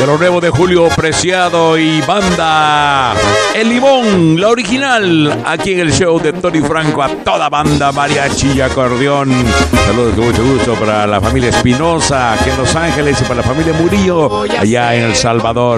lo nuevo de Julio Preciado y banda El Limón, la original, aquí en el show de Tony Franco, a toda banda mariachi y acordeón. Saludos con mucho gusto para la familia Espinosa, aquí en Los Ángeles, y para la familia Murillo, allá en El Salvador.